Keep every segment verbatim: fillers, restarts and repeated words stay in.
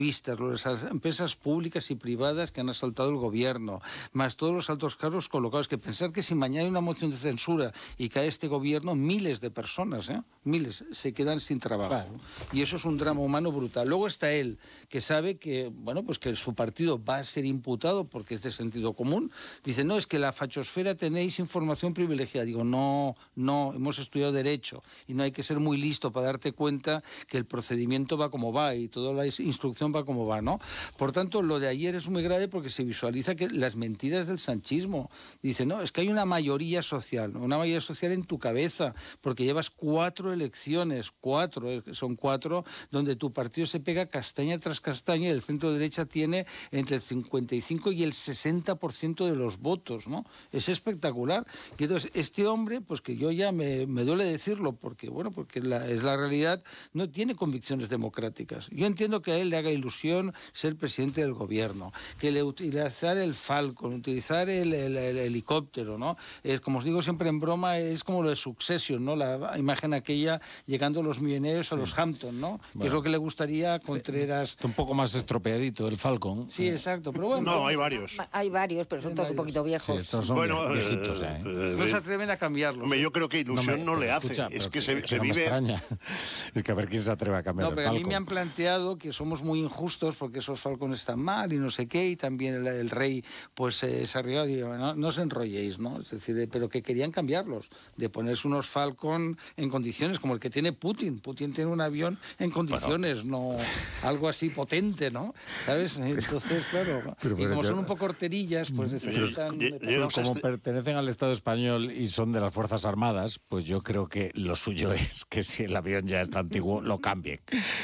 vistas, las empresas públicas y privadas que han asaltado el gobierno, más todos los altos cargos colocados, que pensar que si mañana hay una moción de censura y cae este gobierno, miles de personas, ¿eh? miles, se quedan sin trabajo. Claro. Y eso es un drama humano brutal. Luego está él, que sabe que, bueno, pues que su partido va a ser imputado porque es de sentido común. Dice, no, es que la fachosfera tenéis información privilegiada. Digo, no, no, hemos estudiado Derecho y no hay que ser muy listo para darte cuenta que el procedimiento va como va y toda la instrucción va como va, ¿no? Por tanto, lo de ayer es muy grave porque se visualiza que las mentiras del sanchismo. Dice, no, es que hay una mayoría social, una mayoría social en tu cabeza, porque llevas cuatro elecciones, cuatro, son cuatro, donde tu partido se pega castaña tras castaña y el centro derecha tiene entre el cincuenta y cinco y el sesenta por ciento de los votos, ¿no? Es espectacular. Y entonces, este hombre, pues que yo ya me, me duele decirlo, porque, bueno, porque la, es la realidad, no tiene convicciones democráticas. Yo entiendo que a él le haga ilusión ser presidente del gobierno, que le utilizar el Falcon, utilizar el, el, el helicóptero, ¿no? Es, como os digo siempre en broma, es como lo de Succession, ¿no? La imagen aquella llegando los millonarios sí. a los Hampton, ¿no? Bueno. Que es lo que le gustaría a Contreras. Está un poco más estropeadito el Falcon. Sí, exacto, pero bueno. No, hay varios. Hay varios, pero son todos varios. Un poquito viejos. Sí, estos son bueno, viejitos ya, ¿eh? eh, no se atreven a cambiarlos. Hombre, yo creo que ilusión no, me, no le hace. Escucha, es que, que se, que se no vive... me extraña. Es que a ver quién se atreve a cambiar No, pero el a Falcon. mí me han planteado que somos muy injustos porque esos Falcons están mal y no sé qué, y también el, el rey pues eh, se arriba y digo, no, no os enrolléis, ¿no? Es decir, eh, pero que querían cambiarlos, de ponerse unos Falcon en condiciones como el que tiene Putin. Putin tiene un avión en condiciones, bueno. no algo así potente, ¿no? ¿Sabes? Entonces, claro, pero, pero y como yo... son un poco horterillas, pues necesitan... Yo, yo, yo, como este... pertenecen al Estado español y son de las Fuerzas Armadas, pues yo creo que lo suyo es que si el avión ya está antiguo, lo cambien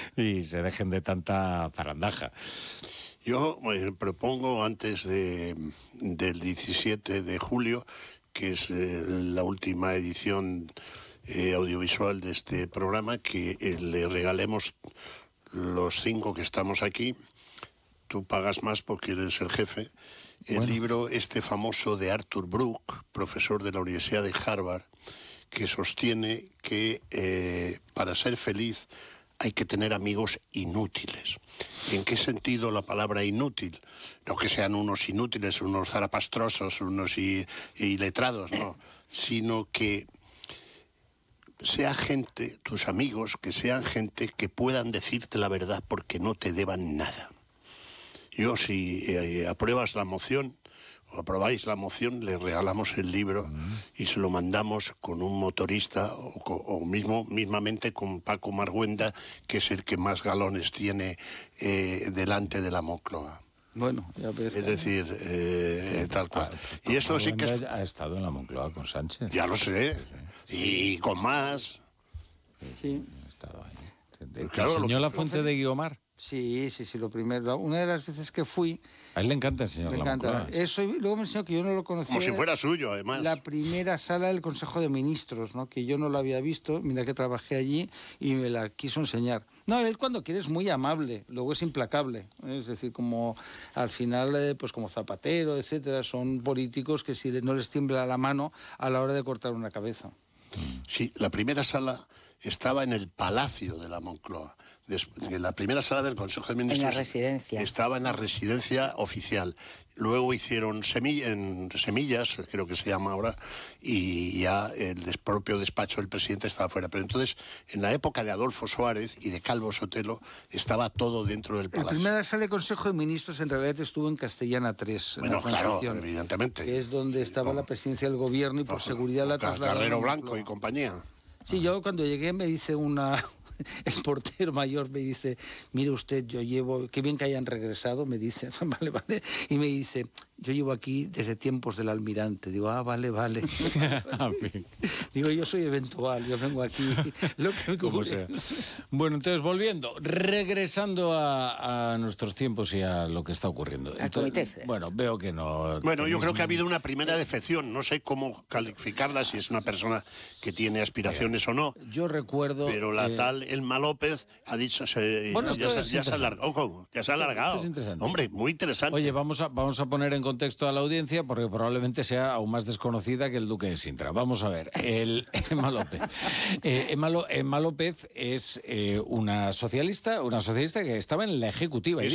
y se dejen de tanta zarandaja. Yo eh, propongo antes de, del diecisiete de julio, que es eh, la última edición eh, audiovisual de este programa, que eh, le regalemos los cinco que estamos aquí. Tú pagas más porque eres el jefe. El bueno. libro este famoso de Arthur Brooke, profesor de la Universidad de Harvard, que sostiene que eh, para ser feliz hay que tener amigos inútiles. ¿En qué sentido la palabra inútil? No que sean unos inútiles, unos zarapastrosos, unos iletrados, no, sino que sea gente, tus amigos, que sean gente que puedan decirte la verdad porque no te deban nada. Yo, si eh, apruebas la moción, o aprobáis la moción, le regalamos el libro mm. y se lo mandamos con un motorista o, o mismo mismamente con Paco Marguenda, que es el que más galones tiene eh, delante de la Moncloa. Bueno, ya ves. Es decir, eh, tal cual. Ah, y eso sí que es... ha estado en la Moncloa con Sánchez. Ya lo sé. Sí, sí. Y con más. Sí. Ha estado ahí. ¿Te claro, enseñó lo... la fuente de Guiomar? Sí, sí, sí, lo primero. Una de las veces que fui... A él le encanta enseñar me la encanta. Moncloa. Eso, y luego me enseñó que yo no lo conocía. Como si fuera suyo, además. La primera sala del Consejo de Ministros, ¿no? Que yo no la había visto, mira que trabajé allí y me la quiso enseñar. No, él cuando quiere es muy amable, luego es implacable. Es decir, como al final, pues como Zapatero, etcétera, son políticos que si no les tiembla la mano a la hora de cortar una cabeza. Sí, la primera sala estaba en el Palacio de la Moncloa. En la primera sala del Consejo de Ministros. En la residencia. Estaba en la residencia oficial. Luego hicieron semilla, en Semillas, creo que se llama ahora, y ya el propio despacho del presidente estaba fuera. Pero entonces, en la época de Adolfo Suárez y de Calvo Sotelo, estaba todo dentro del Palacio. La primera sala del Consejo de Ministros en realidad estuvo en Castellana tres. Bueno, claro, evidentemente. Que es donde estaba no. la presidencia del gobierno y por no, seguridad la trasladaron. Carrero Blanco y compañía. Sí, yo cuando llegué me dice una... El portero mayor me dice, mire usted, yo llevo, qué bien que hayan regresado, me dice, vale, vale, y me dice, yo llevo aquí desde tiempos del almirante. Digo, ah, vale, vale. Digo, yo soy eventual, yo vengo aquí, lo que me como sea. Bueno, entonces, volviendo, regresando a, a nuestros tiempos y a lo que está ocurriendo. Entonces, bueno, veo que no... Bueno, yo creo que ha habido una primera defección, no sé cómo calificarla, si es una persona que tiene aspiraciones o no. Yo recuerdo... Pero la eh, tal Elma López ha dicho, se, bueno, ya, se, ya se ha alargado. Oh, que se ha alargado. Hombre, muy interesante. Oye, vamos a, vamos a poner en contexto a la audiencia porque probablemente sea aún más desconocida que el duque de Sintra. Vamos a ver, el Emma López. Eh, Emma, Emma López es eh, una socialista, una socialista que estaba en la ejecutiva.